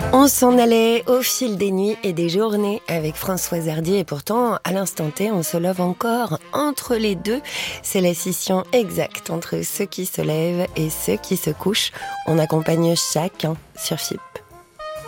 On s'en allait au fil des nuits et des journées avec Françoise Hardy et pourtant, à l'instant T, on se lève encore entre les deux. C'est la scission exacte entre ceux qui se lèvent et ceux qui se couchent. On accompagne chacun sur FIP.